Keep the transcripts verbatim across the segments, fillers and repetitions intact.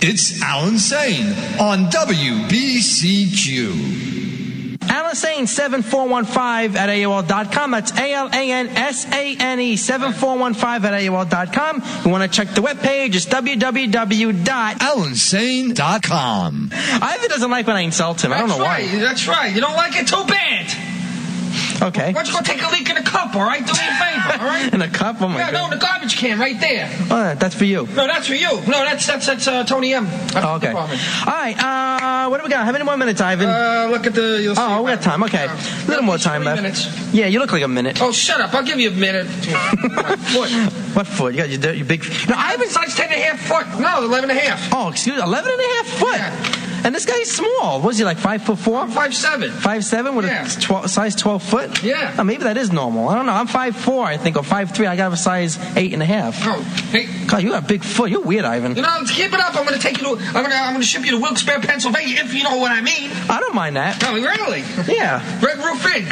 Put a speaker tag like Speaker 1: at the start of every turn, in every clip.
Speaker 1: It's Alan Sane on W B C Q.
Speaker 2: Alan Sane, seven four one five at A O L dot com. That's A L A N S A N E, seven four one five at A O L dot com. You want to check the webpage, it's w w w dot
Speaker 1: alan sane dot com.
Speaker 2: Ivan doesn't like when I insult him.
Speaker 3: That's
Speaker 2: I don't know
Speaker 3: right.
Speaker 2: why.
Speaker 3: That's right. You don't like it? Too bad.
Speaker 2: Okay.
Speaker 3: Why don't you go take a leak in a cup, all right? Do me a favor, all right?
Speaker 2: In a cup? Oh, my
Speaker 3: yeah,
Speaker 2: God.
Speaker 3: no, in the garbage can right there.
Speaker 2: Oh, that's for you.
Speaker 3: No, that's for you. No, that's that's that's uh, Tony M. That's
Speaker 2: Oh, okay. All right. Uh, what do we got? How many more minutes, Ivan?
Speaker 3: Uh, look at the... You'll see
Speaker 2: oh, we got time. Okay.
Speaker 3: Uh,
Speaker 2: a little more time left.
Speaker 3: minutes.
Speaker 2: Yeah, you look like a minute.
Speaker 3: Oh, shut up. I'll give you a minute. What foot?
Speaker 2: What foot? You got your, your big... No,
Speaker 3: Ivan size ten and a half foot. No, eleven and a half.
Speaker 2: Oh, excuse me. eleven and a half foot?
Speaker 3: Yeah.
Speaker 2: And this guy's small. Was he like five foot four?
Speaker 3: Five seven.
Speaker 2: Five seven with
Speaker 3: Yeah.
Speaker 2: a twelve, size twelve foot?
Speaker 3: Yeah.
Speaker 2: Oh, maybe that is normal. I don't know. I'm five four, I think, or five three. I got a size eight and a half.
Speaker 3: Oh, hey.
Speaker 2: God, you got a big foot. You're weird, Ivan.
Speaker 3: You know, let's keep it up. I'm going to take you to... I'm going to I'm going to ship you to Wilkes-Barre, Pennsylvania, if you know what I mean.
Speaker 2: I don't mind that.
Speaker 3: No, really?
Speaker 2: Yeah.
Speaker 3: Red Roof Inn.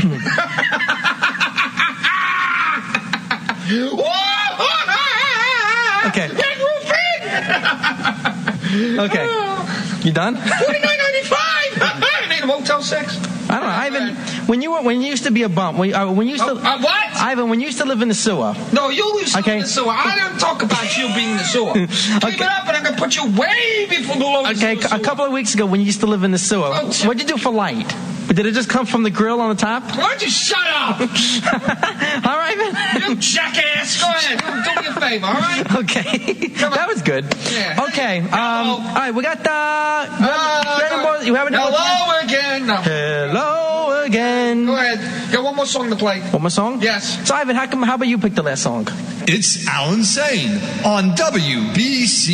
Speaker 2: Okay.
Speaker 3: Red Roof Inn.
Speaker 2: Okay. You done?
Speaker 3: Twenty-nine ninety-five. I need a Motel Six.
Speaker 2: I don't know, Ivan. When you were, when you used to be a bump, when you, uh, when you used to,
Speaker 3: Uh, uh, what?
Speaker 2: Ivan, when you used to live in the sewer.
Speaker 3: No, you used to
Speaker 2: Okay.
Speaker 3: live in the sewer. I don't talk about you being in the sewer. Keep
Speaker 2: Okay.
Speaker 3: it up, and I'm gonna put you way before below the
Speaker 2: Okay,
Speaker 3: sewer.
Speaker 2: a couple of weeks ago, when you used to live in the sewer,
Speaker 3: Oh, shit.
Speaker 2: what'd you do for light? Did it just come from the grill on the top?
Speaker 3: Why don't you shut up?
Speaker 2: All right, man.
Speaker 3: You jackass. Go ahead. Do, do me a favor, all right?
Speaker 2: Okay.
Speaker 3: Come on.
Speaker 2: That was good.
Speaker 3: Yeah.
Speaker 2: Okay. Um,
Speaker 3: Hello.
Speaker 2: all right, we got the...
Speaker 3: Uh,
Speaker 2: you have any more- you have any more time?
Speaker 3: hello again. No.
Speaker 2: Hello again.
Speaker 3: Go ahead. Got one more song to play.
Speaker 2: One more song?
Speaker 3: Yes.
Speaker 2: So, Ivan, how come? How about you pick the last song?
Speaker 1: It's Alan Sane on W B C